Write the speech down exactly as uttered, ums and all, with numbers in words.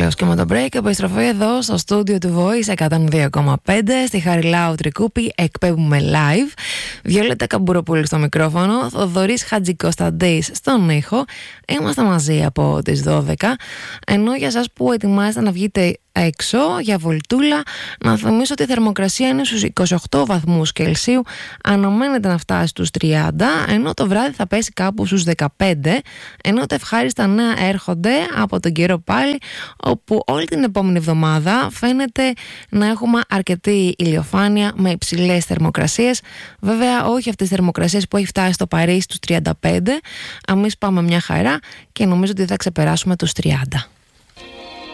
Τελείως και με το break. Επιστροφή εδώ στο στούντιο του Voice εκατόν δύο κόμμα πέντε. Στη Χαριλάου Τρικούπη εκπέμπουμε live. Βιολέτα Καμπουροπούλου στο μικρόφωνο, Θοδωρής Χατζικοσταντής στον ήχο. Είμαστε μαζί από τις δώδεκα. Ενώ για σας που ετοιμάζετε να βγείτε έξω για βολτούλα, να θυμίσω ότι η θερμοκρασία είναι στους είκοσι οκτώ βαθμούς Κελσίου, αναμένεται να φτάσει στους τριάντα, ενώ το βράδυ θα πέσει κάπου στους δεκαπέντε, ενώ τα ευχάριστα νέα έρχονται από τον καιρό πάλι, όπου όλη την επόμενη εβδομάδα φαίνεται να έχουμε αρκετή ηλιοφάνεια με υψηλές θερμοκρασίες. Βέβαια όχι αυτές τις θερμοκρασίες που έχει φτάσει στο Παρίσι στους τριάντα πέντε, εμείς πάμε μια χαρά και νομίζω ότι θα ξεπεράσουμε τους τριάντα.